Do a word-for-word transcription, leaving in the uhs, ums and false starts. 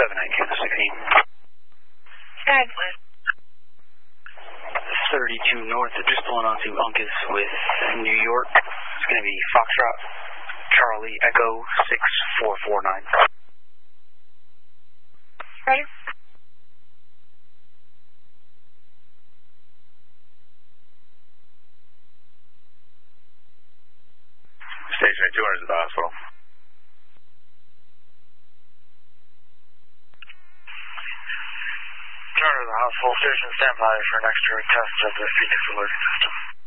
seven nine Kansas sixteen. Sky Blue. thirty-two north, just pulling onto Uncas with New York. It's going to be Foxtrot, Charlie, Echo, six four four nine. Ready? Station two hundred is at the hospital. Turner to the hospital station, stand by for an extra test of the Phoenix alert system.